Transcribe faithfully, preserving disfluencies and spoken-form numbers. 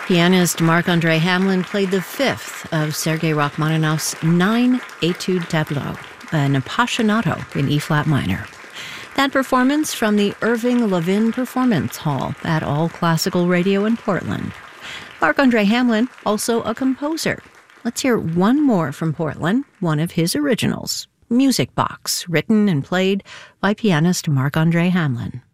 Pianist Marc-André Hamelin played the fifth of Sergei Rachmaninoff's nine Etude tableaux, an Appassionato in E-flat minor. That performance from the Irving Levin Performance Hall at All Classical Radio in Portland. Marc-André Hamelin, also a composer. Let's hear one more from Portland, one of his originals, Music Box, written and played by pianist Marc-André Hamelin.